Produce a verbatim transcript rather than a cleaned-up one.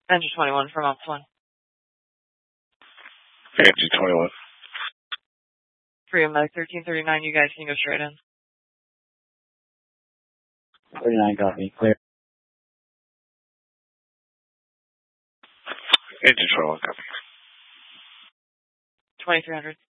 Engine twenty-one from Ops one. Engine twenty-one. Free of Medic thirteen thirty-nine, you guys can go straight in. thirty-nine, copy. Clear. Engine twenty-one, copy. twenty-three hundred.